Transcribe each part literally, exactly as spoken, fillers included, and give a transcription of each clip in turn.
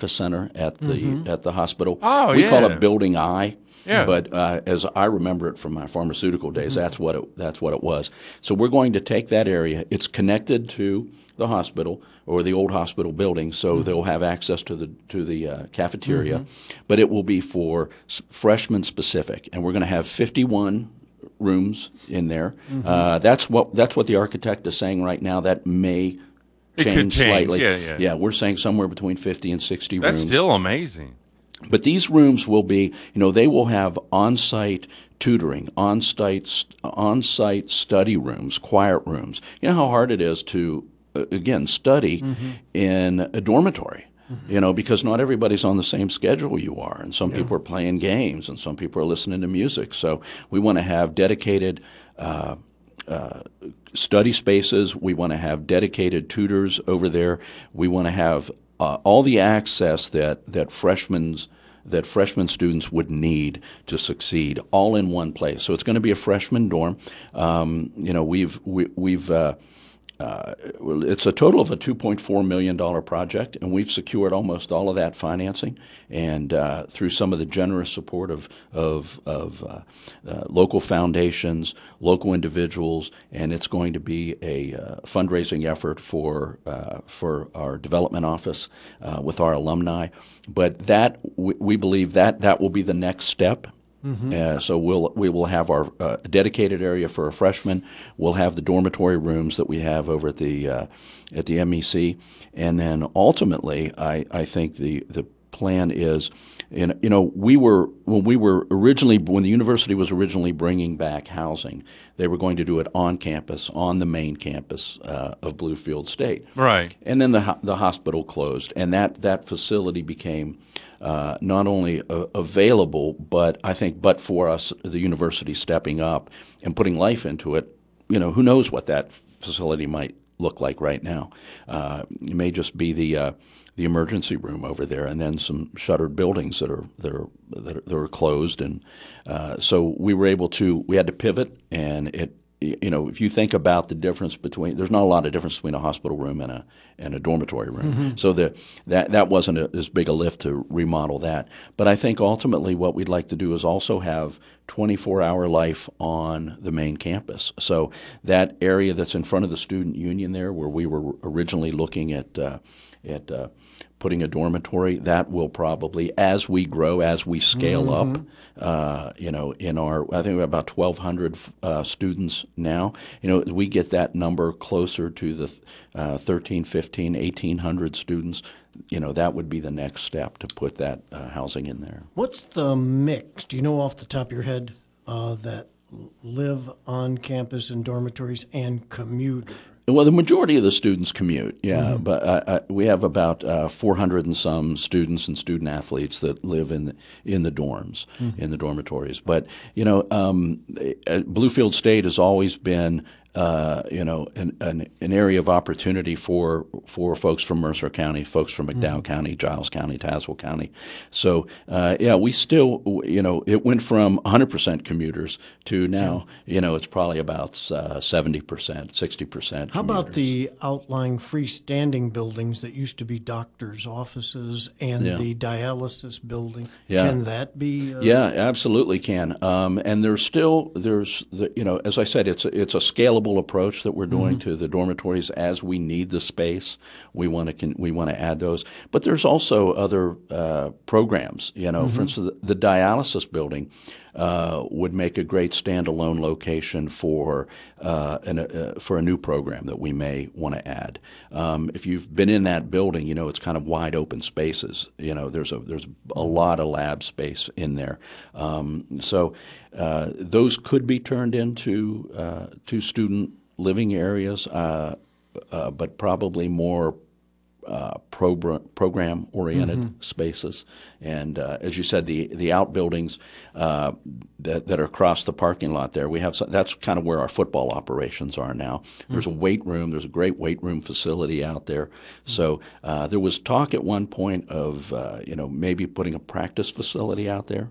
office center at the Mm-hmm. at the hospital. Oh, we call yeah. it Building I. Yeah. But uh, as I remember it from my pharmaceutical days, Mm-hmm. that's what it that's what it was. So we're going to take that area. It's connected to the hospital or the old hospital building, so Mm-hmm. they'll have access to the to the uh, cafeteria. But it will be for s- freshmen specific, and we're going to have fifty-one rooms in there. Mm-hmm. Uh, that's what that's what the architect is saying right now. That may It could change, change, slightly. yeah, yeah. we're saying somewhere between fifty and sixty That's rooms. still amazing. But these rooms will be, you know, they will have on-site tutoring, on-site on-site study rooms, quiet rooms. You know how hard it is to, uh, again, study Mm-hmm. in a dormitory. You know, because not everybody's on the same schedule you are, and some people are playing games, and some people are listening to music. So we want to have dedicated uh, uh, study spaces. We want to have dedicated tutors over there. We want to have uh, all the access that that freshmen's that freshman students would need to succeed, all in one place. So it's going to be a freshman dorm. Um, you know, we've we, we've uh, uh, it's a total of a two point four million dollars project, and we've secured almost all of that financing, and uh, through some of the generous support of of, of uh, uh, local foundations, local individuals, and it's going to be a uh, fundraising effort for uh, for our development office uh, with our alumni. But that we, we believe that that will be the next step. Uh, so we'll we will have our uh, dedicated area for a freshman. We'll have the dormitory rooms that we have over at the uh, at the M E C, and then ultimately, I, I think the the plan is, you know, we were when we were originally when the university was originally bringing back housing, they were going to do it on campus, on the main campus uh, of Bluefield State, Right. and then the ho- the hospital closed, and that that facility became uh, not only uh, available, but I think, but for us, the university stepping up and putting life into it, you know, who knows what that facility might look like right now. Uh, it may just be the uh, the emergency room over there, and then some shuttered buildings that are that are that are, that are closed, and uh, so we were able to we had to pivot, and it. You know, if you think about the difference between, there's not a lot of difference between a hospital room and a and a dormitory room. Mm-hmm. So the that that wasn't a, as big a lift to remodel that. But I think ultimately what we'd like to do is also have twenty-four hour life on the main campus. So that area that's in front of the student union there, where we were originally looking at uh, at uh, putting a dormitory, that will probably, as we grow, as we scale Mm-hmm. up, uh, you know, in our, I think we have about twelve hundred uh, students now. You know, as we get that number closer to the uh, thirteen, fifteen, eighteen hundred students, you know, that would be the next step to put that uh, housing in there. What's the mix? Do you know off the top of your head uh, that live on campus in dormitories and commute? Well, the majority of the students commute, yeah, Mm-hmm. but uh, uh, we have about uh, four hundred and some students and student athletes that live in the, in the dorms, Mm-hmm. in the dormitories. But you know, um, uh, Bluefield State has always been, uh, you know, an, an an area of opportunity for for folks from Mercer County, folks from McDowell Mm-hmm. County, Giles County, Tazewell County. So uh, yeah, we still, you know, it went from one hundred percent commuters to now, you know, it's probably about uh, seventy percent, sixty percent. How about the outlying freestanding buildings that used to be doctors' offices and Yeah. the dialysis building? Yeah. Can that be? Uh, Yeah, absolutely can. Um, and there's still there's the, you know, as I said, it's a, it's a scalable approach that we're doing to the dormitories as we need the space. We want to can, we want to add those, but there's also other uh, programs. You know, for instance, the, the dialysis building uh, would make a great standalone location for uh, an, uh, for a new program that we may want to add. Um, if you've been in that building, you know it's kind of wide open spaces. You know, there's a there's a lot of lab space in there. Um, so uh, those could be turned into uh, to student living areas, uh, uh, but probably more uh, program program oriented spaces. And uh, as you said, the the outbuildings uh, that that are across the parking lot there, we have some, that's kind of where our football operations are now. There's a weight room. There's a great weight room facility out there. So uh, there was talk at one point of uh, you know maybe putting a practice facility out there.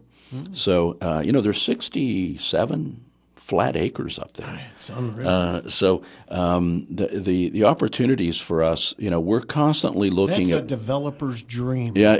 So uh, you know there's sixty-seven flat acres up there. It's unreal. Uh, so um, the, the the opportunities for us, you know, we're constantly looking That's a at. developer's dream. Yeah,